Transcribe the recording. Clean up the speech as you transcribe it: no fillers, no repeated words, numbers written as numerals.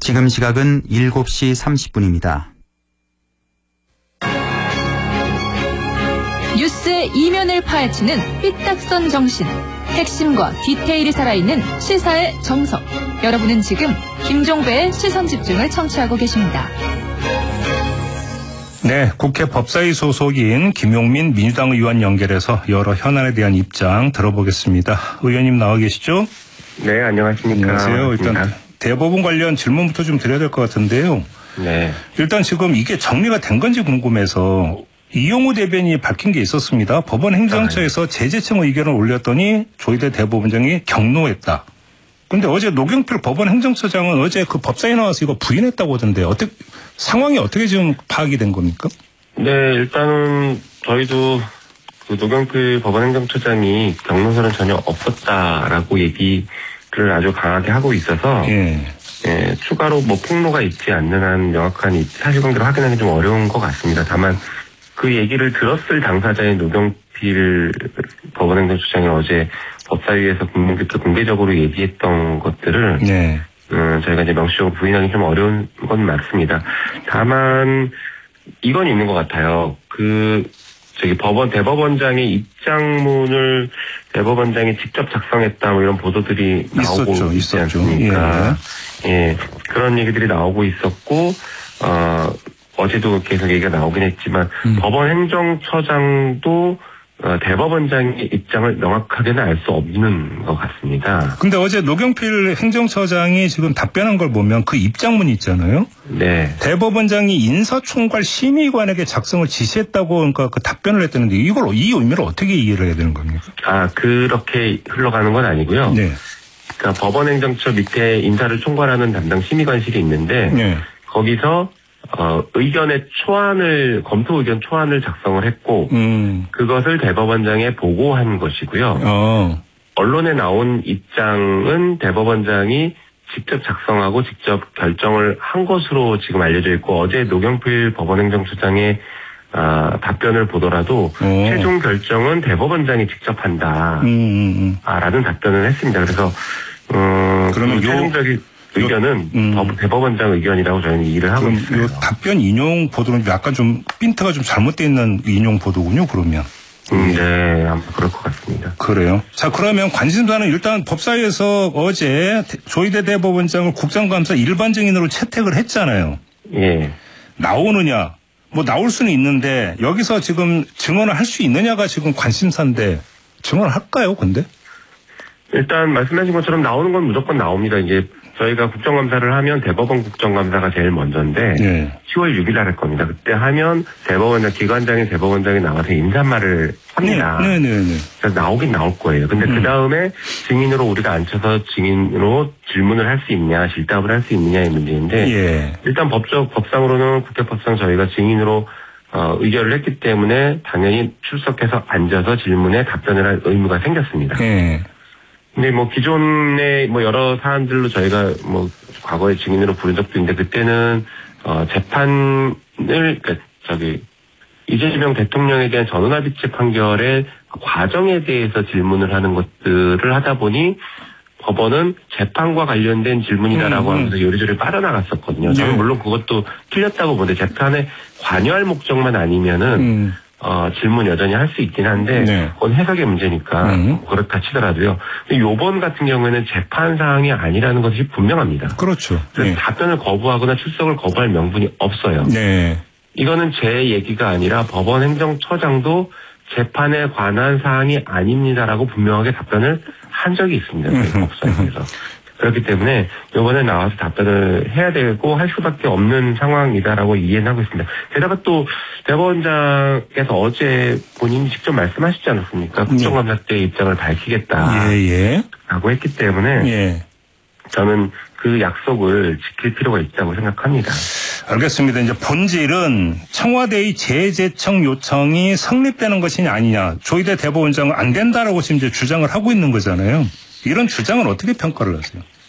지금 시각은 7시 30분입니다. 뉴스의 이면을 파헤치는 삐딱선 정신. 핵심과 디테일이 살아있는 시사의 정석. 여러분은 지금 김종배의 시선집중을 청취하고 계십니다. 네, 국회 법사위 소속인 김용민 민주당 의원 연결해서 여러 현안에 대한 입장 들어보겠습니다. 의원님 나와 계시죠? 네, 안녕하십니까. 안녕하세요. 일단 대법원 관련 질문부터 좀 드려야 될 것 같은데요. 네. 일단 지금 이게 정리가 된 건지 궁금해서 이용우 대변인이 밝힌 게 있었습니다. 법원 행정처에서 제재청 의견을 올렸더니 조희대 대법원장이 경로했다. 근데 어제 노경필 법원 행정처장은 어제 그 법사위에 나와서 이거 부인했다고 하던데 상황이 어떻게 지금 파악이 된 겁니까? 네, 일단은 저희도 그 노경필 법원 행정처장이 경로서는 전혀 없었다라고 얘기를 아주 강하게 하고 있어서 추가로 뭐 폭로가 있지 않는 한 명확한 사실관계를 확인하기 좀 어려운 것 같습니다. 다만 그 얘기를 들었을 당사자인 노경필 법원 행정처장이 어제 법사위에서 국민들께 공개적으로 얘기했던 것들을 저희가 이제 명시적으로 부인하기 좀 어려운 건 맞습니다. 다만 이건 있는 것 같아요. 대법원장의 입장문을 대법원장이 직접 작성했다 뭐 이런 보도들이 나오고 있지 않습니까? 예, 그런 얘기들이 나오고 있었고 어제도 계속 얘기가 나오긴 했지만 법원 행정처장도 대법원장의 입장을 명확하게는 알 수 없는 것 같습니다. 근데 어제 노경필 행정처장이 지금 답변한 걸 보면 그 입장문이 있잖아요. 네. 대법원장이 인사총괄 심의관에게 작성을 지시했다고 그러니까 그 답변을 했다는데 이 의미를 어떻게 이해를 해야 되는 겁니까? 그렇게 흘러가는 건 아니고요. 네. 그러니까 법원 행정처 밑에 인사를 총괄하는 담당 심의관실이 있는데 거기서 검토 의견 초안을 작성을 했고, 그것을 대법원장에 보고한 것이고요. 언론에 나온 입장은 대법원장이 직접 작성하고 직접 결정을 한 것으로 지금 알려져 있고, 어제 노경필 법원행정처장의 답변을 보더라도 최종 결정은 대법원장이 직접 한다. 라는 답변을 했습니다. 그래서, 그러면 최종적인 의견은 대법원장 의견이라고 저희는 이해를 하고 있어요. 답변 인용 보도는 약간 좀 핀트가 좀 잘못되어 있는 인용 보도군요, 그러면. 네, 아마 그럴 것 같습니다. 그래요. 자, 그러면 관심사는 일단 법사위에서 어제 조희대 대법원장을 국정감사 일반 증인으로 채택을 했잖아요. 예. 나오느냐? 뭐 나올 수는 있는데 여기서 지금 증언을 할 수 있느냐가 지금 관심사인데 증언을 할까요, 근데? 일단 말씀하신 것처럼 나오는 건 무조건 나옵니다. 이제 저희가 국정감사를 하면 대법원 국정감사가 제일 먼저인데 10월 6일 날 할 겁니다. 그때 하면 기관장인 대법원장이 나와서 인사말을 합니다. 그래서 나오긴 나올 거예요. 근데 그 다음에 증인으로 우리가 앉혀서 증인으로 질문을 할 수 있냐, 질답을 할 수 있느냐의 문제인데 일단 법상으로는 국회법상 저희가 증인으로 의결을 했기 때문에 당연히 출석해서 앉아서 질문에 답변을 할 의무가 생겼습니다. 근데 기존에 여러 사안들로 저희가 과거에 증인으로 부른 적도 있는데 그때는 이재명 대통령에 대한 전원합의체 판결의 과정에 대해서 질문을 하는 것들을 하다 보니 법원은 재판과 관련된 질문이다라고 하면서 요리조리 빠져나갔었거든요. 저는 물론 그것도 틀렸다고 보는데 재판에 관여할 목적만 아니면은 질문 여전히 할 수 있긴 한데 그건 해석의 문제니까 그렇다 치더라도요. 근데 요번 같은 경우에는 재판 사항이 아니라는 것이 분명합니다. 그렇죠. 그래서 답변을 거부하거나 출석을 거부할 명분이 없어요. 이거는 제 얘기가 아니라 법원 행정처장도 재판에 관한 사항이 아닙니다라고 분명하게 답변을 한 적이 있습니다. 법사위에서. 그렇기 때문에 이번에 나와서 답변을 해야 되고 할 수밖에 없는 상황이다라고 이해는 하고 있습니다. 게다가 또 대법원장께서 어제 본인이 직접 말씀하시지 않았습니까? 국정감사 때 입장을 밝히겠다라고 했기 때문에 저는 그 약속을 지킬 필요가 있다고 생각합니다. 알겠습니다. 이제 본질은 청와대의 제재청 요청이 성립되는 것이냐 아니냐. 조희대 대법원장은 안 된다라고 지금 이제 주장을 하고 있는 거잖아요. 이런 주장은 어떻게 평가를 하세요?